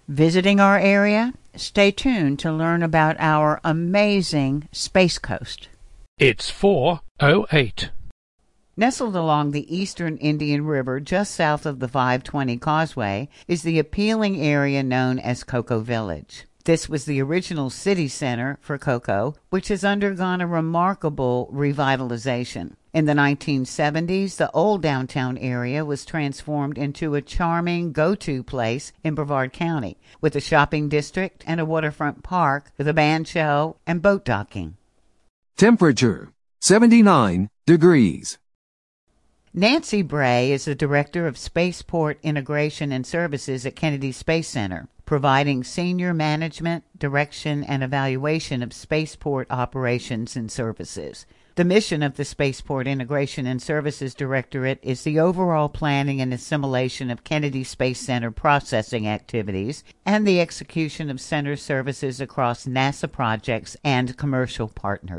Visiting our area? Stay tuned to learn about our amazing Space Coast. It's 4:08. Nestled along the eastern Indian River just south of the 520 Causeway is the appealing area known as Cocoa Village. This was the original city center for Cocoa, which has undergone a remarkable revitalization. In the 1970s, the old downtown area was transformed into a charming go-to place in Brevard County, with a shopping district and a waterfront park with a band show and boat docking. Temperature, 79 degrees. Nancy Bray is the Director of Spaceport Integration and Services at Kennedy Space Center, providing senior management, direction, and evaluation of spaceport operations and services. The mission of the Spaceport Integration and Services Directorate is the overall planning and assimilation of Kennedy Space Center processing activities and the execution of center services across NASA projects and commercial partners.